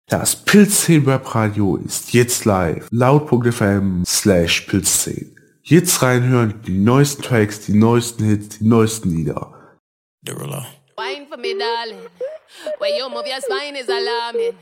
Das Pilz10 Webradio ist jetzt live. Laut.fm/Pilz10. Jetzt reinhören, die neuesten Tracks, die neuesten Hits, die neuesten Lieder. Wine for me, darling. When you move your spine is alarming.